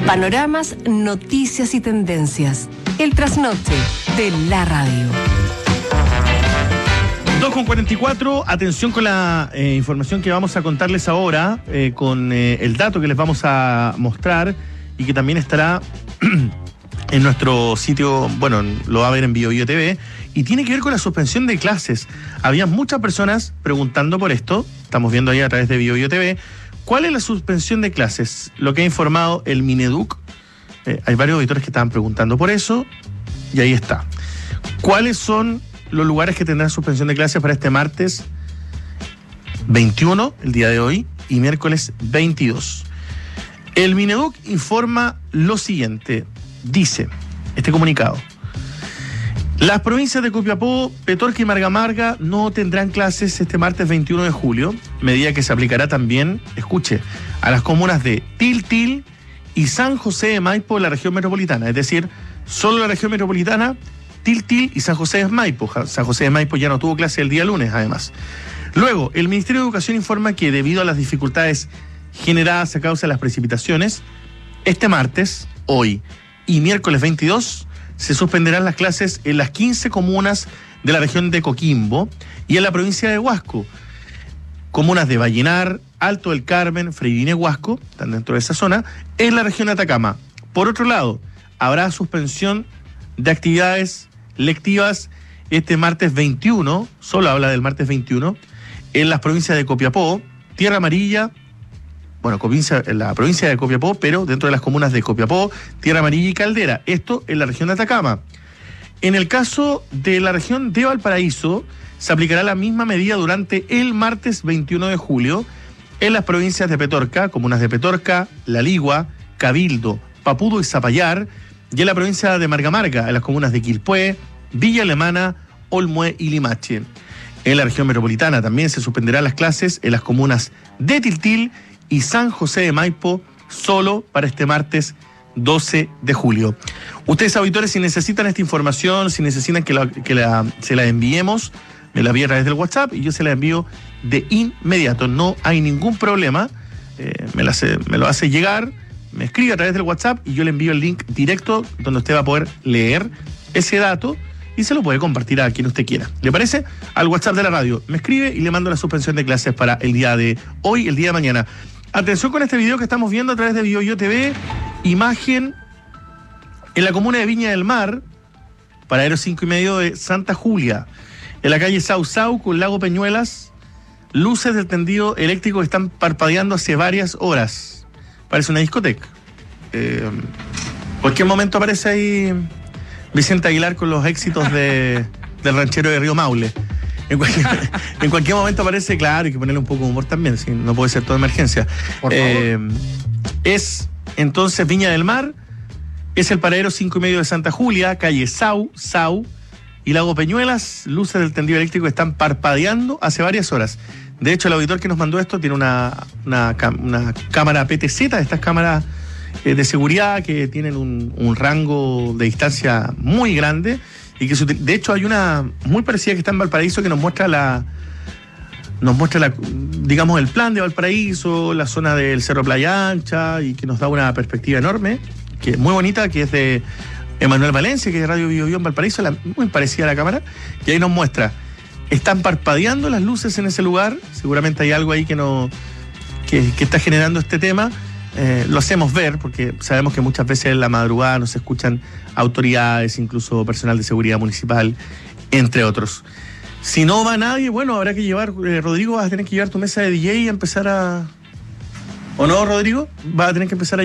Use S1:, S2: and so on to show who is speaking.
S1: Panoramas, noticias y tendencias. El trasnoche de la radio.
S2: 2:44, atención con la información que vamos a contarles ahora, con el dato que les vamos a mostrar y que también estará en nuestro sitio, bueno, lo va a ver en BioBio TV, y tiene que ver con la suspensión de clases. Había muchas personas preguntando por esto, estamos viendo ahí a través de BioBio TV, ¿cuál es la suspensión de clases? Lo que ha informado el Mineduc, hay varios auditores que estaban preguntando por eso, y ahí está. ¿Cuáles son los lugares que tendrán suspensión de clases para este martes 21, el día de hoy, y miércoles 22? El Mineduc informa lo siguiente, dice este comunicado: las provincias de Copiapó, Petorca y Marga no tendrán clases este martes 21 de julio, medida que se aplicará también, escuche, a las comunas de Tiltil y San José de Maipo en la región metropolitana, es decir, solo la región metropolitana, Tiltil y San José de Maipo. San José de Maipo ya no tuvo clase el día lunes, además. Luego, el Ministerio de Educación informa que debido a las dificultades generadas a causa de las precipitaciones, este martes, hoy y miércoles 22, se suspenderán las clases en las 15 comunas de la región de Coquimbo y en la provincia de Huasco. Comunas de Vallenar, Alto del Carmen, Freirine, Huasco, están dentro de esa zona, en la región de Atacama. Por otro lado, habrá suspensión de actividades lectivas este martes 21, solo habla del martes 21, en las provincias de Copiapó, Tierra Amarilla, bueno, en la provincia de Copiapó, pero dentro de las comunas de Copiapó, Tierra Amarilla y Caldera, esto en la región de Atacama. En el caso de la región de Valparaíso, se aplicará la misma medida durante el martes 21 de julio en las provincias de Petorca, comunas de Petorca, La Ligua, Cabildo, Papudo y Zapallar, y en la provincia de Marga, en las comunas de Quilpué, Villa Alemana, Olmué y Limache. En la región metropolitana también se suspenderán las clases en las comunas de Tiltil y San José de Maipo, solo para este martes 12 de julio. Ustedes, auditores, si necesitan esta información, si necesitan se la enviemos, me la envíe a través del WhatsApp y yo se la envío de inmediato. No hay ningún problema, me lo hace llegar, me escribe a través del WhatsApp y yo le envío el link directo donde usted va a poder leer ese dato y se lo puede compartir a quien usted quiera. ¿Le parece? Al WhatsApp de la radio. Me escribe y le mando la suspensión de clases para el día de hoy, el día de mañana. Atención con este video que estamos viendo a través de BioBio TV. Imagen en la comuna de Viña del Mar, paradero 5,5 de Santa Julia. En la calle Sau con Lago Peñuelas, luces del tendido eléctrico que están parpadeando hace varias horas. Parece una discoteca. Cualquier momento aparece ahí Vicente Aguilar con los éxitos del ranchero de Río Maule. En cualquier momento aparece, claro, hay que ponerle un poco de humor también, ¿sí? No puede ser toda emergencia.
S3: Por favor.
S2: Es entonces Viña del Mar, es el paradero 5,5 de Santa Julia, calle Sau y Lago Peñuelas, luces del tendido eléctrico están parpadeando hace varias horas. De hecho, el auditor que nos mandó esto tiene una cámara PTZ, estas cámaras de seguridad que tienen un rango de distancia muy grande y que de hecho hay una muy parecida que está en Valparaíso que nos muestra digamos, el plan de Valparaíso, la zona del Cerro Playa Ancha, y que nos da una perspectiva enorme, que es muy bonita, que es de Emanuel Valencia, que es de Radio BioBio en Valparaíso, muy parecida a la cámara, y ahí nos muestra, están parpadeando las luces en ese lugar, seguramente hay algo ahí que está generando este tema. Lo hacemos ver porque sabemos que muchas veces en la madrugada nos escuchan autoridades, incluso personal de seguridad municipal, entre otros. Si no va nadie, bueno, habrá que llevar, Rodrigo, vas a tener que llevar tu mesa de DJ y empezar a... ¿O no, Rodrigo? Vas a tener que empezar a